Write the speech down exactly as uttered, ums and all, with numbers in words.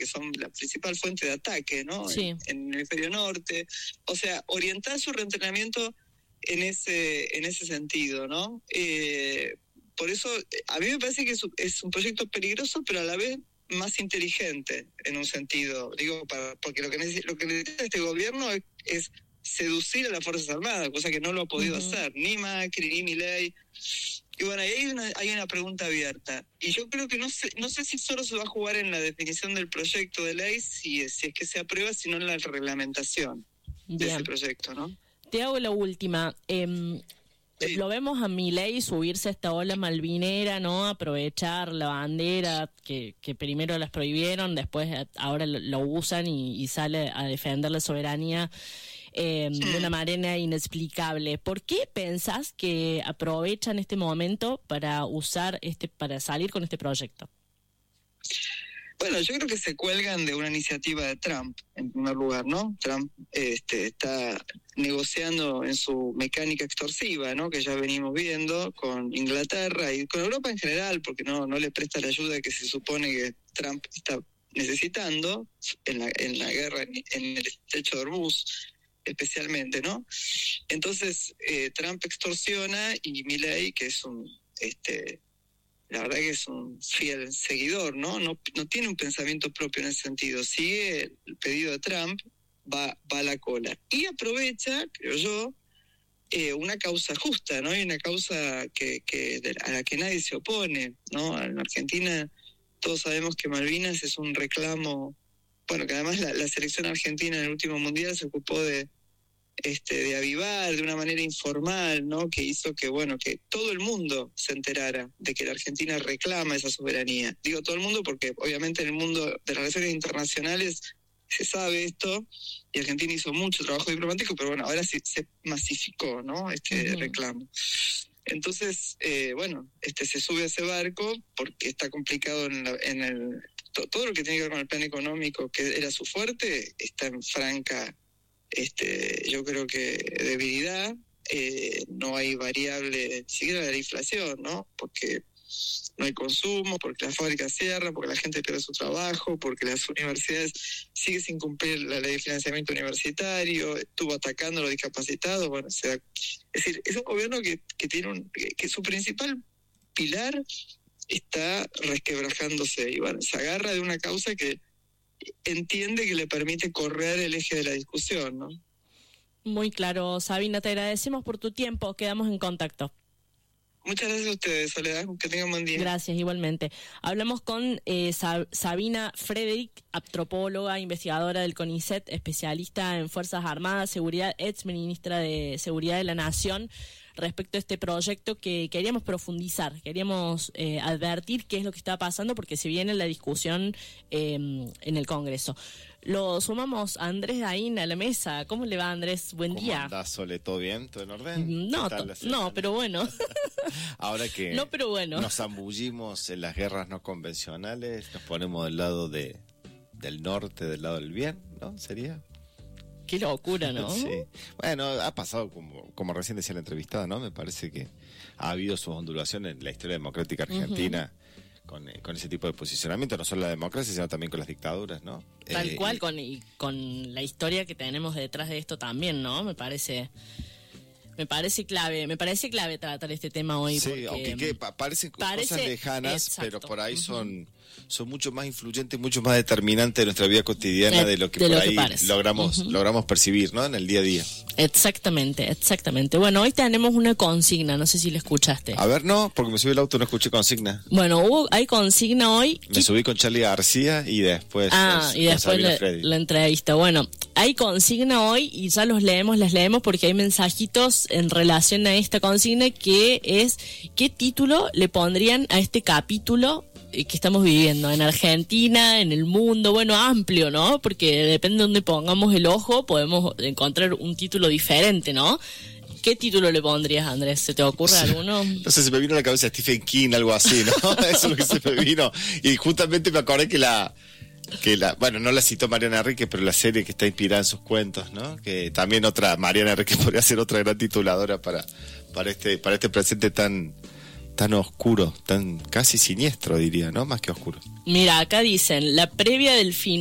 que son la principal fuente de ataque, ¿no? Sí. En, en el hemisferio norte. O sea, orientar su reentrenamiento en ese, en ese sentido, ¿no? Eh, por eso, a mí me parece que es, es un proyecto peligroso, pero a la vez más inteligente, en un sentido. Digo, para, porque lo que, necesita, lo que necesita este gobierno es, es seducir a las Fuerzas Armadas, cosa que no lo ha podido uh-huh. hacer, ni Macri, ni Milei. Y bueno, ahí hay una, hay una pregunta abierta. Y yo creo que no sé, no sé si solo se va a jugar en la definición del proyecto de ley, si, si es que se aprueba, sino en la reglamentación Bien. de ese proyecto, ¿no? Te hago la última. Eh, sí. Lo vemos a Milei subirse a esta ola malvinera, ¿no? Aprovechar la bandera, que, que primero las prohibieron, después ahora lo, lo usan y, y sale a defender la soberanía eh, sí. de una manera inexplicable. ¿Por qué pensás que aprovechan este momento para usar este, para salir con este proyecto? Bueno, yo creo que se cuelgan de una iniciativa de Trump, en primer lugar, ¿no? Trump este, está negociando en su mecánica extorsiva, ¿no? Que ya venimos viendo con Inglaterra y con Europa en general, porque no, no le presta la ayuda que se supone que Trump está necesitando en la, en la guerra en el estrecho de Hormuz, especialmente, ¿no? Entonces, eh, Trump extorsiona y Milei, que es un... este la verdad que es un fiel seguidor, ¿no? No, no tiene un pensamiento propio en ese sentido. Sigue el pedido de Trump, va, va a la cola. Y aprovecha, creo yo, eh, una causa justa, ¿no? Y una causa que, que a la que nadie se opone, ¿no? En Argentina todos sabemos que Malvinas es un reclamo, bueno, que además la, la selección argentina en el último mundial se ocupó de Este, de avivar de una manera informal, ¿no? Que hizo que, bueno, que todo el mundo se enterara de que la Argentina reclama esa soberanía. Digo todo el mundo porque obviamente en el mundo de las relaciones internacionales se sabe esto y Argentina hizo mucho trabajo diplomático, pero bueno, ahora sí se masificó, ¿no? Este uh-huh. reclamo. Entonces, eh, bueno, este se sube a ese barco porque está complicado en, la, en el... To, todo lo que tiene que ver con el plan económico, que era su fuerte, está en franca... Este, yo creo que debilidad, eh, no hay variable, ni siquiera de la inflación, ¿no? Porque no hay consumo, porque las fábricas cierran, porque la gente pierde su trabajo, porque las universidades siguen sin cumplir la ley de financiamiento universitario, estuvo atacando a los discapacitados, bueno, se da, es decir, es un gobierno que, que tiene un, que, que su principal pilar está resquebrajándose y bueno, se agarra de una causa que entiende que le permite correr el eje de la discusión, ¿no? Muy claro, Sabina, te agradecemos por tu tiempo, quedamos en contacto. Muchas gracias a ustedes, Soledad, que tengan buen día. Gracias, igualmente. Hablamos con eh, Sabina Frederick, antropóloga, investigadora del CONICET, especialista en Fuerzas Armadas, Seguridad, ex ministra de Seguridad de la Nación, respecto a este proyecto que queríamos profundizar, queríamos eh, advertir qué es lo que está pasando porque se viene la discusión eh, en el Congreso. Lo sumamos a Andrés Daín a la mesa. ¿Cómo le va, Andrés? Buen ¿Cómo día. ¿Cómo andás, Sole? ¿Todo bien? ¿Todo en orden? No, no, pero bueno. Ahora que no, pero bueno. nos zambullimos en las guerras no convencionales, nos ponemos del lado de del norte, del lado del bien, ¿no? ¿Sería? Qué locura, ¿no? Sí. Bueno, ha pasado, como, como recién decía la entrevistada, ¿no? Me parece que ha habido sus ondulaciones en la historia democrática argentina uh-huh. con, con ese tipo de posicionamiento, no solo la democracia, sino también con las dictaduras, ¿no? Tal eh, cual, y, con, y con la historia que tenemos detrás de esto también, ¿no? Me parece... Me parece clave, me parece clave tratar este tema hoy. Sí, porque, aunque que, pa, parecen parece, cosas lejanas, exacto. pero por ahí uh-huh. son son mucho más influyentes, mucho más determinantes de nuestra vida cotidiana eh, de lo que de por lo ahí que logramos uh-huh. logramos percibir, ¿no? En el día a día. Exactamente, exactamente. Bueno, hoy tenemos una consigna, no sé si la escuchaste. A ver, no, porque me subí al auto, no escuché consigna. Bueno, hubo, hay consigna hoy. Me subí con Charlie García y después Ah, es, y después la, la entrevista. Bueno, hay consigna hoy y ya los leemos, las leemos porque hay mensajitos en relación a esta consigna que es ¿qué título le pondrían a este capítulo que estamos viviendo en Argentina, en el mundo? Bueno, amplio, ¿no? Porque depende de dónde pongamos el ojo, podemos encontrar un título diferente, ¿no? ¿Qué título le pondrías, Andrés? ¿Se te ocurre sí. alguno? No sé, se me vino a la cabeza Stephen King, algo así, ¿no? Eso es lo que se me vino. Y justamente me acordé que la... que la bueno, no la citó Mariana Enríquez, pero la serie que está inspirada en sus cuentos, ¿no? Que también otra, Mariana Enríquez podría ser otra gran tituladora para, para este, para este presente tan... tan oscuro, tan casi siniestro, diría, ¿no? Más que oscuro. Mira, acá dicen, la previa del fin